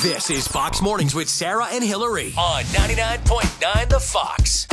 This is Fox Mornings with Sarah and Hillary on 99.9 The Fox.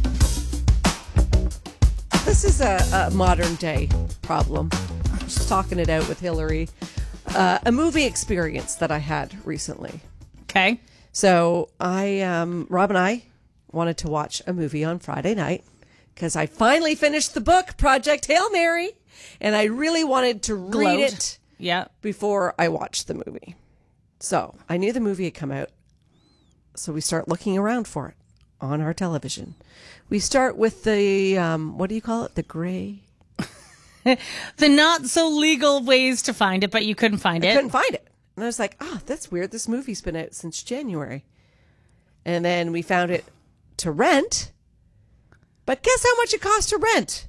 This is a modern day problem. Just talking it out with Hillary. A movie experience that I had recently. Okay. So Rob and I wanted to watch a movie on Friday night because I finally finished the book, Project Hail Mary, and I really wanted to read it before I watched the movie. So I knew the movie had come out. So we start looking around for it on our television. We start with the, what do you call it? The gray? The not so legal ways to find it, but you couldn't find it. I couldn't find it. And I was like, oh, that's weird. This movie's been out since January. And then we found it to rent. But guess how much it cost to rent?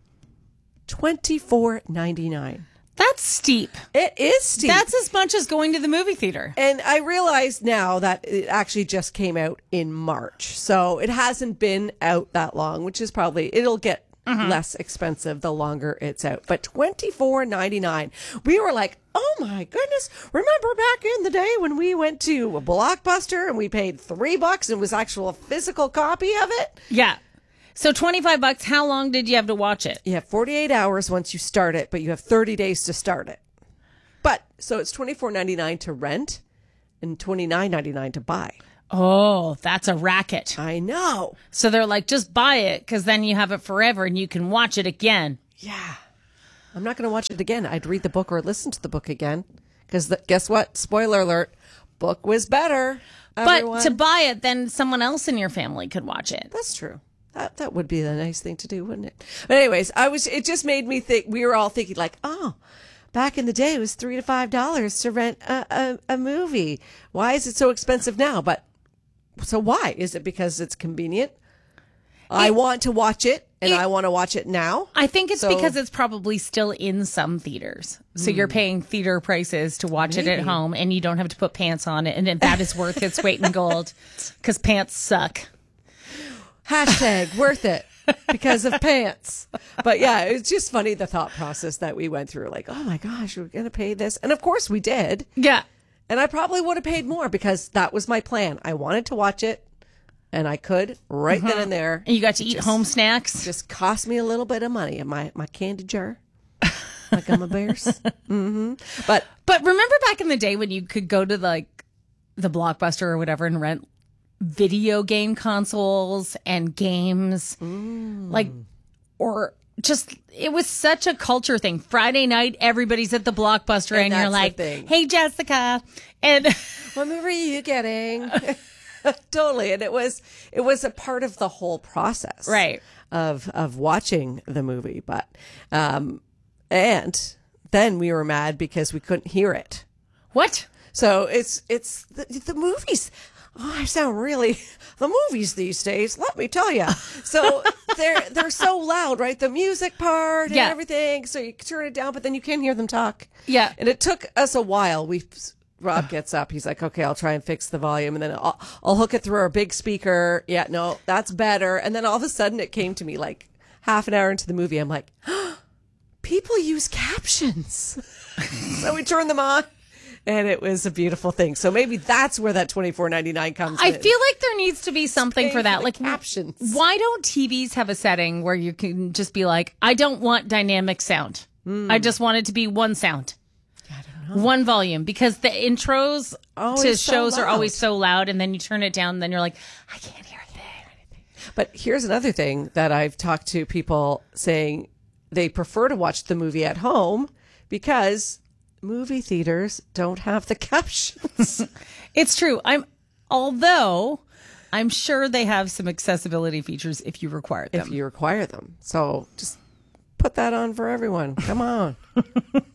$24.99. That's steep. It is steep. That's as much as going to the movie theater. And I realize now that it actually just came out in March. So it hasn't been out that long, which is probably, it'll get less expensive the longer it's out. But $24.99. We were like, oh my goodness. Remember back in the day when we went to a Blockbuster and we paid $3 and it was actual a physical copy of it? Yeah. So $25, how long did you have to watch it? You have 48 hours once you start it, but you have 30 days to start it. But, so it's $24.99 to rent and $29.99 to buy. Oh, that's a racket. I know. So they're like, just buy it because then you have it forever and you can watch it again. Yeah. I'm not going to watch it again. I'd read the book or listen to the book again. Because guess what? Spoiler alert. Book was better. Everyone. But to buy it, then someone else in your family could watch it. That's true. That would be a nice thing to do, wouldn't it? But anyways, it just made me think, we were all thinking like, oh, back in the day it was $3 to $5 to rent a movie. Why is it so expensive now? But so why? Is it because it's convenient? I want to watch it and I want to watch it now. I think it's because it's probably still in some theaters. So you're paying theater prices to watch it at home and you don't have to put pants on it. And that is worth its weight in gold because pants suck. Hashtag worth it because of pants. But yeah, it's just funny the thought process that we went through. Like, oh my gosh, we're going to pay this. And of course we did. Yeah. And I probably would have paid more because that was my plan. I wanted to watch it and I could right then and there. And you got to eat home snacks. Just cost me a little bit of money in my candy jar. My Gumma Bears. But remember back in the day when you could go to like the Blockbuster or whatever and rent video game consoles and games, or just, it was such a culture thing. Friday night, everybody's at the Blockbuster and you're like, hey, Jessica. And what movie are you getting? Totally. And it was a part of the whole process, right, of watching the movie. But, and then we were mad because we couldn't hear it. What? So it's the movies. Oh, I sound really, the movies these days, let me tell you. So they're so loud, right? The music part and everything. So you turn it down, but then you can't hear them talk. Yeah. And it took us a while. Rob gets up. He's like, okay, I'll try and fix the volume. And then I'll hook it through our big speaker. Yeah, no, that's better. And then all of a sudden it came to me like half an hour into the movie. I'm like, people use captions. So we turned them on. And it was a beautiful thing. So maybe that's where that $24.99 comes in. I feel like there needs to be something for that. Like captions. Why don't TVs have a setting where you can just be like, I don't want dynamic sound. I just want it to be one sound. I don't know. One volume. Because the intros to shows are always so loud. And then you turn it down and then you're like, I can't hear a thing. But here's another thing that I've talked to people saying they prefer to watch the movie at home because movie theaters don't have the captions. It's true. Although I'm sure they have some accessibility features if you require them. So just put that on for everyone. Come on.